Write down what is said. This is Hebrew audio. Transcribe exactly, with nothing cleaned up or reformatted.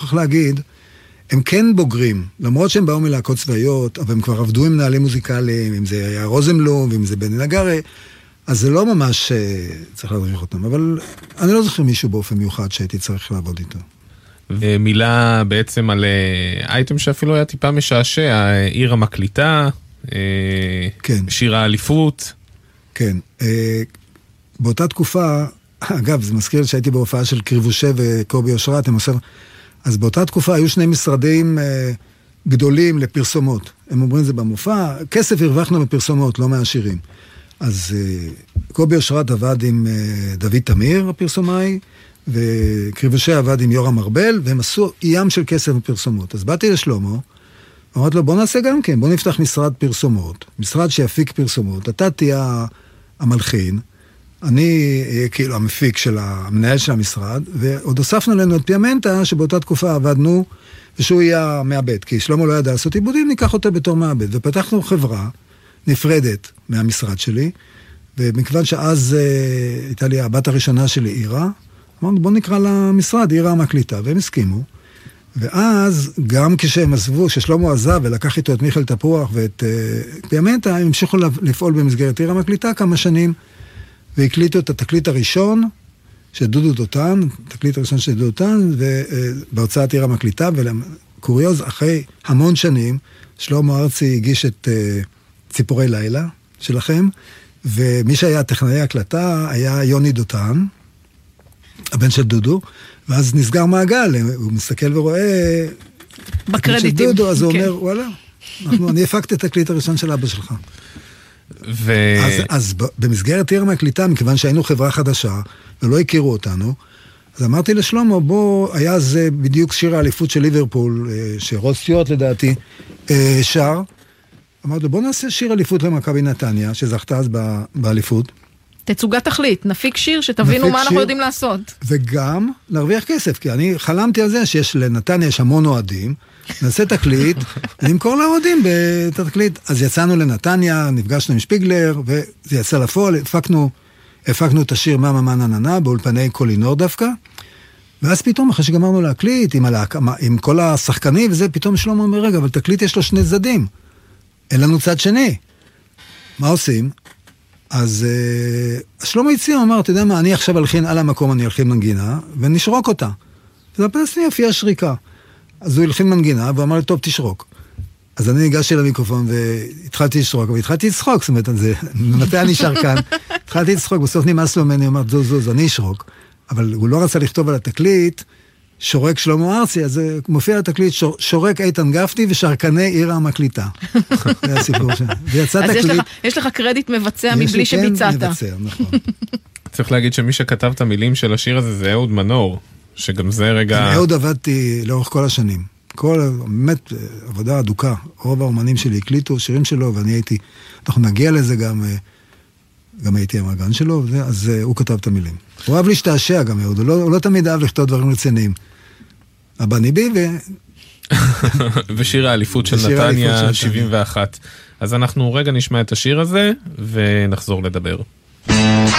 מוכרח להגיד, הם כן בוגרים, למרות שהם באו מלהקות צבאיות, אבל הם כבר עבדו עם מנהלים מוזיקליים, אם זה היה רוזנבלום, ואם זה בני נגרי, אז זה לא ממש צריך להדריך אותם, אבל אני לא זוכר מישהו באופן מיוחד שהייתי צריך לעבוד איתו. ומילה בעצם על אייטם שאפילו היה טיפה משעשע, עיר המקליטה, כן. שיר האליפות. כן. באותה תקופה, אגב, זה מזכיר שהייתי בהופעה של קריבושה וקובי אושרת, הם עושים, אז באותה תקופה היו שני משרדים גדולים לפרסומות. הם אומרים זה במופע, כסף הרווחנו בפרסומות, לא מהשירים. אז קובי אושרת עבד עם דוד תמיר, הפרסומאי, וקריבושה עבד עם יורם ארבל, והם עשו ים של כסף בפרסומות. אז באתי לשלמה, אמרתי לו, בוא נעשה גם כן, בוא נפתח משרד פרסומות, משרד שיפיק פרסומות, אתה תהיה המלחין, אני אהיה כאילו המפיק של המנהל של המשרד, ועוד הוספנו לנו את פיאמנטה, שבאותה תקופה עבדנו, ושהוא יהיה מעבד, כי שלמה לא ידע לעשות עיבודים, ניקח אותו בתור מעבד, ופתחנו חברה נפרדת מהמשרד שלי, ומכיוון שאז אה, הייתה לי הבת הראשונה שלי, עירה, אמרנו, בוא נקרא למשרד, עירה המקליטה, והם הסכימו, ואז גם כשהם עזבו, כששלמה עזב ולקח איתו את מיכאל תפוח ואת אה, פיאמנטה, הם המשיכו לפעול במסגרת עירה המקליטה כמה שנים, והקליטו את התקליט הראשון של דודו דותן, התקליט הראשון של דודו דותן, ובהוצאת עירה המקליטה, ולקוריוז, אחרי המון שנים, שלמה ארצי הגיש את אה, ציפורי לילה שלכם, ומי שהיה טכנאי הקלטה היה יוני דותן, הבן של דודו, ואז נסגר מעגל, הוא מסתכל ורואה בקרדיטים. של דודו, אז הוא אומר, וואלה, אנחנו, אני הפקתי את התקליט הראשון של אבא שלך. ו... אז, אז במסגרת עיר המקליטה, מכיוון שהיינו חברה חדשה, ולא הכירו אותנו, אז אמרתי לשלמה, בוא, היה זה בדיוק שיר האליפות של ליברפול, שרוס סטיוארט לדעתי, שר, אמרתי לו, בוא נעשה שיר אליפות למכבי נתניה, שזכתה אז באליפות. תצוגת תכלית, נפיק שיר שתבינו מה אנחנו יודעים לעשות. וגם להרוויח כסף, כי אני חלמתי על זה שיש לנתניה יש המון אוהדים, נעשה תקליט, ונמכור לאוהדים את התקליט. אז יצאנו לנתניה, נפגשנו עם שפיגלר, וזה יצא לפועל, הפקנו, הפקנו את השיר מאמה מאנה ננה, באולפני קולינור דווקא, ואז פתאום, אחרי שגמרנו להקליט, עם, הלהק, עם כל השחקנים וזה, פתאום שלמה אומר, רגע, אבל תקליט יש לו שני צדדים. אין לנו צד שני. מה עושים? אז uh, שלמה הציע, הוא אמר, אתה יודע מה, אני עכשיו הלחין על המקום, אני הלחין מנגינה, ונשרוק אותה. וזה הפס לי יפי השריקה. אז הוא הלחין מנגינה, והוא אמר לי, טוב, תשרוק. אז אני ניגשתי למיקרופון, והתחלתי לשרוק, והתחלתי לצחוק, זאת אומרת, זה, מתי אני שר כאן? התחלתי לצחוק, בסוף נמאס לו ממני, הוא אמר, זוז, זוז, אני אשרוק. אבל הוא לא רצה לכתוב על התקליט, שורק שלמה ארצי, אז מופיע לתקליט, שורק איתן גפני ושרקני עירה המקליטה. זה הסיפור שם. ויצא תקליט. יש לך קרדיט מבצע מבלי שביצעת. כן, מבצע, נכון. צריך להגיד שמי שכתב את המילים של השיר הזה זה אהוד מנור, שגם זה רגע... עם אהוד עבדתי לאורך כל השנים. כל, באמת, עבודה אדוקה. רוב האומנים שלי הקליטו שירים שלו, ואני הייתי, אנחנו נגיע לזה גם, גם הייתי המגן שלו, אז הוא כתב את המילים. הוא אהב להשתעשע גם, אהוד. הוא לא, הוא לא תמיד אהב לכתוב דברים רציניים. הבני בי ו... ושיר האליפות של נתניה שבעים ואחת. אז אנחנו רגע נשמע את השיר הזה ונחזור לדבר.